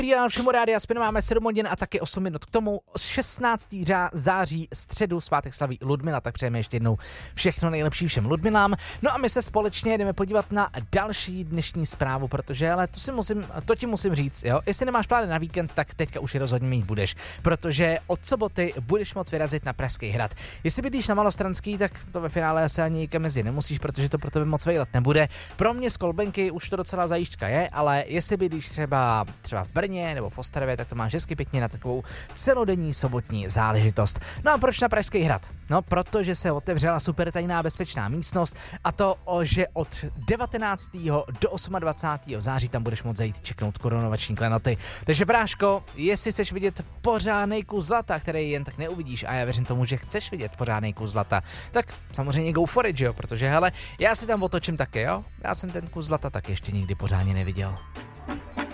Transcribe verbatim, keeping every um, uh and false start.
Dobrý den, všemu rádi, Spin, máme sedm hodin a taky osm minut k tomu. šestnáctého září, středu, svátek slaví Ludmila, tak přejeme ještě jednou všechno nejlepší všem Ludmilám. No a my se společně jdeme podívat na další dnešní zprávu, protože ale to si musím, to ti musím říct, jo. Jestli nemáš plány na víkend, tak teďka už je rozhodně mít budeš, protože od soboty budeš moct vyrazit na Pražský hrad. Jestli bydlíš na Malostranský, tak to ve finále asi ani nikam mezi nemusíš, protože to pro tebe moc vejlet nebude. Pro mě z Kolbenky už to docela zajížďka je, ale jestli bydlíš třeba třeba v Brně nebo v Ostravě, tak to máš hezky pěkně na takovou celodenní sobotní záležitost. No a proč na Pražský hrad? No, protože se otevřela super tajná bezpečná místnost a to, že od devatenáctého do dvacátého osmého září tam budeš moct zajít čeknout korunovační klenoty. Takže Práško, jestli chceš vidět pořádnej kus zlata, který jen tak neuvidíš, a já věřím tomu, že chceš vidět pořádnej kus zlata, tak samozřejmě go for it, jo, protože hele, já si tam otočím taky, jo? Já jsem ten kus zlata taky ještě nikdy pořádně neviděl.